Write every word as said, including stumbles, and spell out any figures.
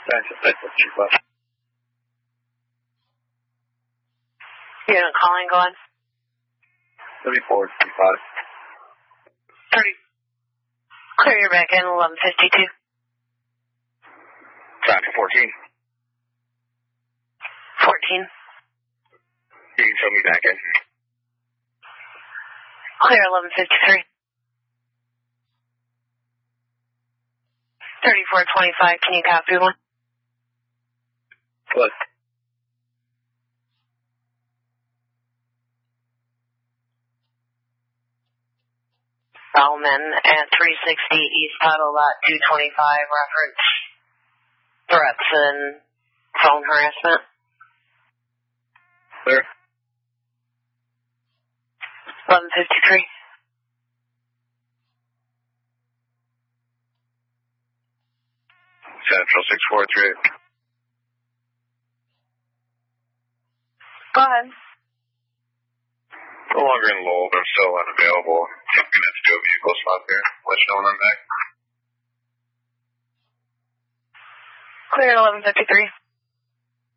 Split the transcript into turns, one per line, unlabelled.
Unit calling, go on.
thirty-four fifty-five.
thirty. Clear your back in, eleven fifty-two.
Traffic fourteen.
fourteen.
You can show me back in.
Clear, eleven fifty-three. thirty-four twenty-five, can you copy one?
What?
Bellman at three sixty East Puddle Lot two twenty-five, reference threats and phone harassment.
Clear.
eleven fifty-three.
Central six four three.
Go ahead.
No longer in Lowell, but I'm still unavailable. I'm going to have to do a vehicle swap here. Let you know when I'm back.
Clear at eleven fifty-three.